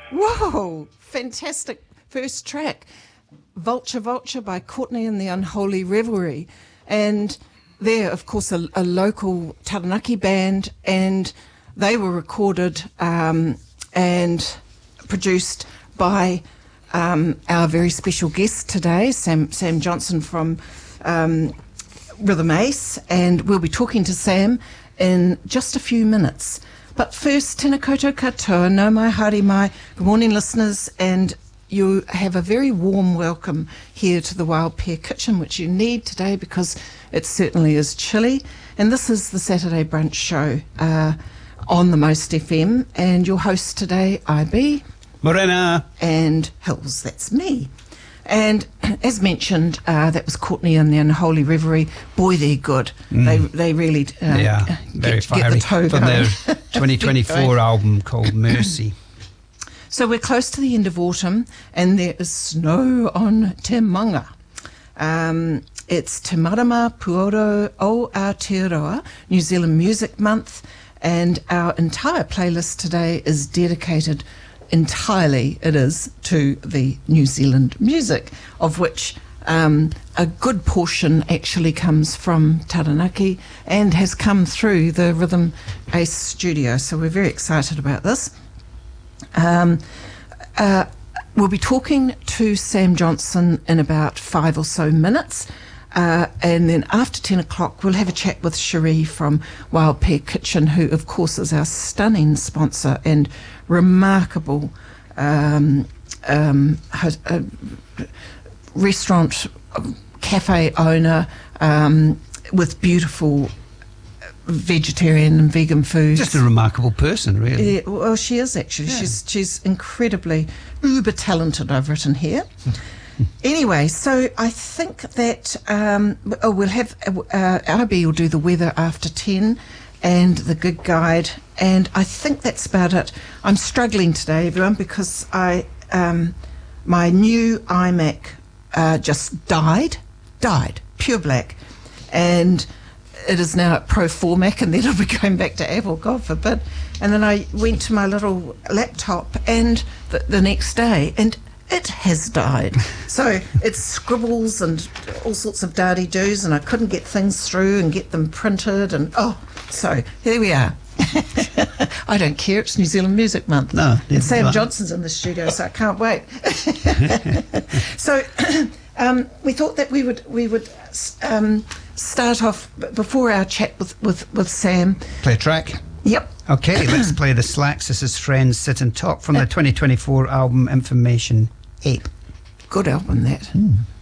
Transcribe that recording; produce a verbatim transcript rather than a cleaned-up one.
Whoa, fantastic first track. Vulture Vulture by Courtney and the Unholy Revelry. And they're, of course, a, a local Taranaki band, and they were recorded um, and produced by um, our very special guest today, Sam, Sam Johnson from um, Rhythm Ace, and we'll be talking to Sam in just a few minutes. But first, tēnā koutou katoa, nau mai, haere mai. Good morning, listeners, and you have a very warm welcome here to the Wild Pear Kitchen, which you need today because it certainly is chilly. And this is the Saturday Brunch Show uh, on the Most F M, and your host today, I B. Morena. And Hills, that's me. And as mentioned, uh, that was Courtney and the Unholy Revelry. Boy, they're good. Mm. They they really uh, yeah, very get, get the toe from going. their twenty twenty-four album called Mercy. So we're close to the end of autumn, and there is snow on Te Manga. Um, it's Te Marama Puoro o Aotearoa, New Zealand Music Month, and our entire playlist today is dedicated entirely, it is, to the New Zealand music, of which um, a good portion actually comes from Taranaki and has come through the Rhythm Ace studio. So we're very excited about this. Um, uh, we'll be talking to Sam Johnson in about five or so minutes. Uh, and then after ten o'clock, we'll have a chat with Cherie from Wild Pear Kitchen, who, of course, is our stunning sponsor and remarkable um, um, uh, restaurant, cafe owner um, with beautiful vegetarian and vegan foods. Just a remarkable person, really. Yeah, well, she is actually. Yeah. She's she's incredibly uber talented, I've written here. Anyway, so I think that um, oh, we'll have uh, R B will do the weather after ten and the gig guide, and I think that's about it. I'm struggling today, everyone, because I um, my new iMac uh, just died, died, pure black, and it is now at Pro four Mac, and then it'll be going back to Apple, God forbid. And then I went to my little laptop, and the, the next day, and it has died. So it scribbles and all sorts of dardy-doos, and I couldn't get things through and get them printed, and oh, so here we are. I don't care, it's New Zealand Music Month. No. And Sam not. Johnson's in the studio, so I can't wait. So um, we thought that we would we would um, start off, before our chat with, with, with Sam. Play a track? Yep. Okay, let's play the Slacks. This is Friends Sit and Talk from the twenty twenty-four album Information Ape. Good album, that. Mm.